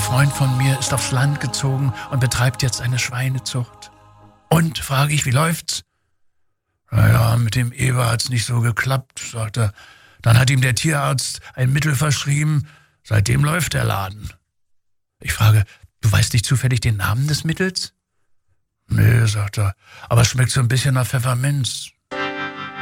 Freund von mir ist aufs Land gezogen und betreibt jetzt eine Schweinezucht. Und, frage ich, wie läuft's? Naja, mit dem Eber hat's nicht so geklappt, sagt er. Dann hat ihm der Tierarzt ein Mittel verschrieben. Seitdem läuft der Laden. Ich frage, du weißt nicht zufällig den Namen des Mittels? Nee, sagt er, aber es schmeckt so ein bisschen nach Pfefferminz.